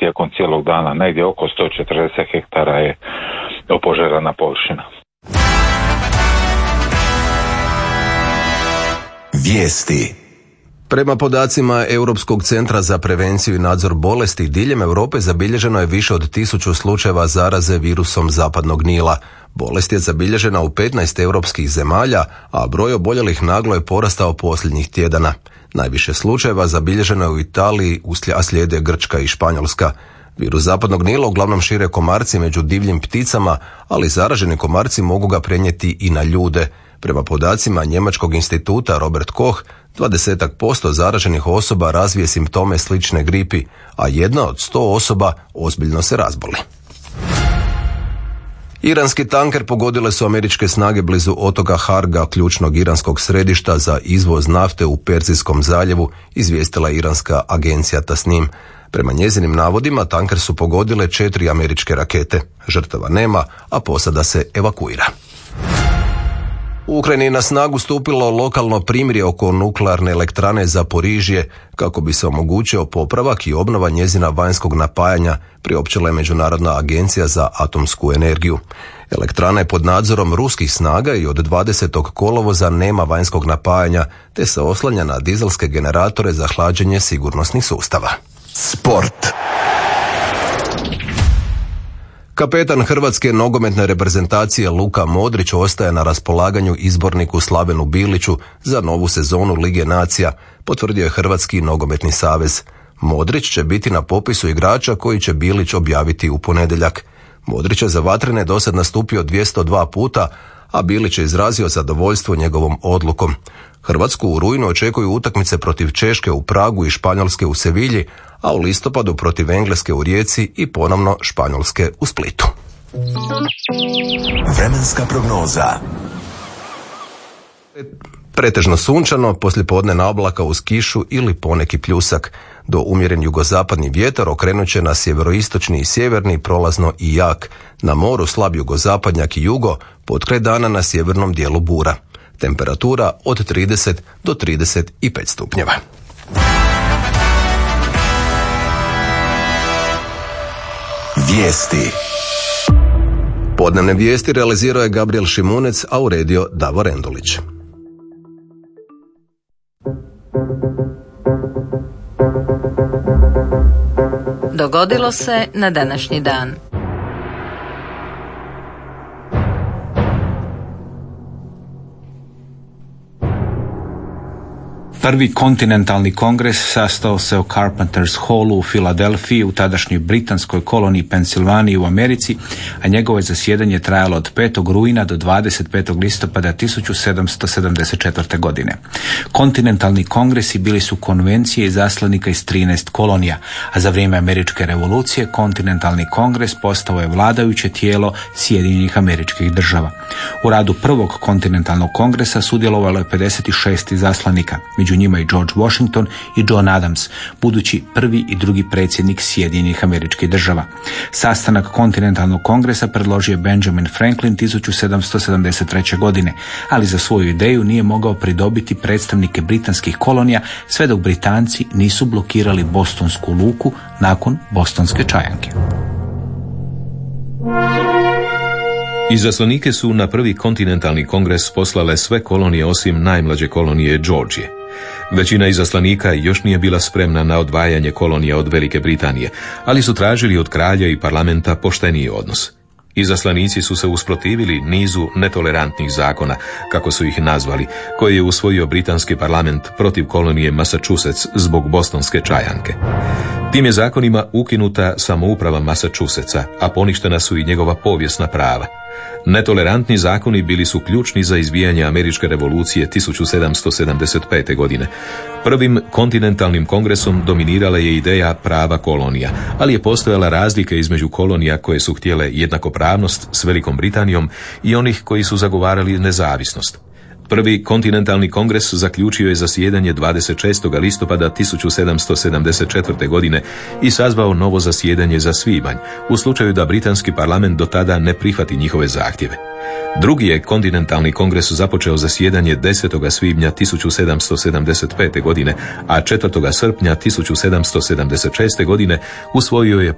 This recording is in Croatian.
tijekom cijelog dana. Negdje oko 140 hektara je opožarana površina. Vijesti. Prema podacima Europskog centra za prevenciju i nadzor bolesti, diljem Europe zabilježeno je više od 1000 slučajeva zaraze virusom zapadnog Nila. Bolest je zabilježena u 15 europskih zemalja, a broj oboljelih naglo je porastao posljednjih tjedana. Najviše slučajeva zabilježeno je u Italiji, a slijede Grčka i Španjolska. Virus zapadnog Nila uglavnom šire komarci među divljim pticama, ali zaraženi komarci mogu ga prenijeti i na ljude. Prema podacima njemačkog instituta Robert Koch, 20% zaraženih osoba razvije simptome slične gripi, a 1 od 100 osoba ozbiljno se razboli. Iranski tanker pogodile su američke snage blizu otoka Harga, ključnog iranskog središta za izvoz nafte u Perzijskom zaljevu, izvijestila iranska agencija Tasnim. Prema njezinim navodima, tanker su pogodile 4 američke rakete. Žrtava nema, a posada se evakuira. U Ukrajini je na snagu stupilo lokalno primirje oko nuklearne elektrane Zaporižje kako bi se omogućio popravak i obnova njezina vanjskog napajanja, priopćila je Međunarodna agencija za atomsku energiju. Elektrana je pod nadzorom ruskih snaga i od 20. kolovoza nema vanjskog napajanja, te se oslanja na dizelske generatore za hlađenje sigurnosnih sustava. Sport. Kapetan hrvatske nogometne reprezentacije Luka Modrić ostaje na raspolaganju izborniku Slavenu Biliću za novu sezonu Lige nacija, potvrdio je Hrvatski nogometni savez. Modrić će biti na popisu igrača koji će Bilić objaviti u ponedjeljak. Modrić je za Vatrene dosad nastupio 202 puta, a Bilić je izrazio zadovoljstvo njegovom odlukom. Hrvatsku u rujnu očekuju utakmice protiv Češke u Pragu i Španjolske u Sevilji, a u listopadu protiv Engleske u Rijeci i ponovno Španjolske u Splitu. Vremenska prognoza. Pretežno sunčano, poslijepodne oblaka uz kišu ili poneki pljusak. Do umjeren jugozapadni vjetar okrenut će na sjeveroistočni i sjeverni, prolazno i jak. Na moru slab jugozapadnjak i jugo, potkraj dana na sjevernom dijelu bura. Temperatura od 30 do 35 stupnjeva. Vijesti. Podnevne vijesti realizirao je Gabriel Šimunec, a uredio Davor Endulić. Dogodilo se na današnji dan. Prvi kontinentalni kongres sastao se u Carpenters Hallu u Filadelfiji u tadašnjoj britanskoj koloniji Pensilvaniji u Americi, a njegovo je zasjedanje trajalo od 5. rujna do 25. listopada 1774. godine. Kontinentalni kongresi bili su konvencije izaslanika iz 13 kolonija, a za vrijeme Američke revolucije kontinentalni kongres postao je vladajuće tijelo Sjedinjenih Američkih Država. U radu prvog kontinentalnog kongresa sudjelovalo je 56 izaslanika, među njima i George Washington i John Adams, budući prvi i drugi predsjednik Sjedinjenih Američkih Država. Sastanak kontinentalnog kongresa predložio je Benjamin Franklin 1773. godine, ali za svoju ideju nije mogao pridobiti predstavnike britanskih kolonija sve dok Britanci nisu blokirali Bostonsku luku nakon Bostonske čajanke. Izaslanike su na prvi kontinentalni kongres poslale sve kolonije osim najmlađe kolonije Georgije. Većina izaslanika još nije bila spremna na odvajanje kolonija od Velike Britanije, ali su tražili od kralja i parlamenta pošteniji odnos. Izaslanici su se usprotivili nizu netolerantnih zakona, kako su ih nazvali, koje je usvojio britanski parlament protiv kolonije Massachusetts zbog Bostonske čajanke. Tim je zakonima ukinuta samouprava Massachusettsa, a poništena su i njegova povijesna prava. Netolerantni zakoni bili su ključni za izbijanje Američke revolucije 1775. godine. Prvim kontinentalnim kongresom dominirala je ideja prava kolonija, ali je postojala razlika između kolonija koje su htjele jednakopravnost s Velikom Britanijom i onih koji su zagovarali nezavisnost. Prvi kontinentalni kongres zaključio je zasjedanje 26. listopada 1774. godine i sazvao novo zasjedanje za svibanj, u slučaju da britanski parlament do tada ne prihvati njihove zahtjeve. Drugi je kontinentalni kongres započeo zasjedanje 10. svibnja 1775. godine, a 4. srpnja 1776. godine usvojio je